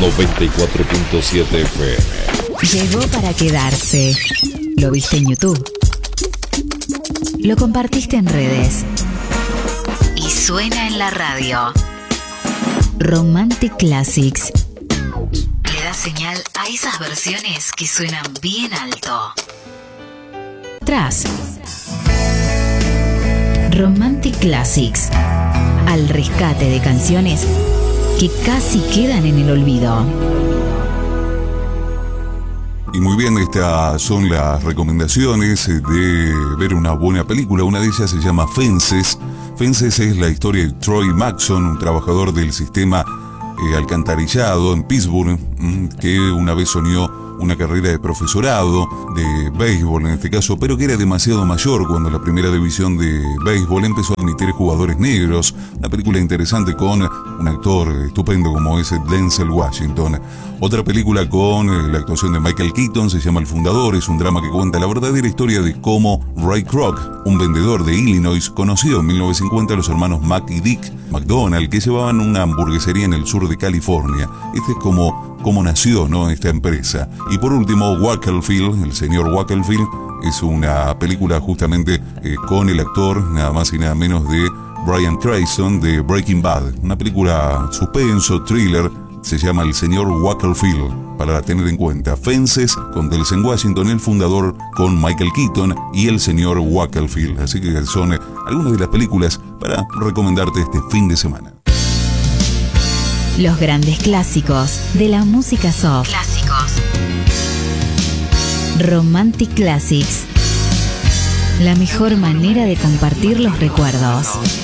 94.7 FM. Llegó para quedarse. Lo viste en YouTube. Lo compartiste en redes. Y suena en la radio. Romantic Classics. Le da señal a esas versiones que suenan bien alto. Tras. Romantic Classics. Al rescate de canciones que casi quedan en el olvido. Y muy bien, estas son las recomendaciones de ver una buena película. Una de ellas se llama Fences. Fences es la historia de Troy Maxson, un trabajador del sistema alcantarillado en Pittsburgh, que una vez soñó una carrera de profesorado de béisbol en este caso, pero que era demasiado mayor cuando la primera división de béisbol empezó a admitir jugadores negros. Una película interesante con un actor estupendo como es Denzel Washington. Otra película con la actuación de Michael Keaton se llama El Fundador. Es un drama que cuenta la verdadera historia de cómo Ray Kroc, un vendedor de Illinois, conoció en 1950 a los hermanos Mac y Dick McDonald, que llevaban una hamburguesería en el sur de California. Este es cómo nació, ¿no?, esta empresa. Y por último, Wakelfield, el señor Wakelfield, es una película justamente con el actor nada más y nada menos de Bryan Cranston de Breaking Bad. Una película suspenso, thriller, se llama El señor Wakelfield, para tener en cuenta. Fences con Denzel Washington, El Fundador con Michael Keaton y El señor Wakelfield. Así que son algunas de las películas para recomendarte este fin de semana. Los grandes clásicos de la música soft. Romantic Classics. La mejor manera de compartir los recuerdos.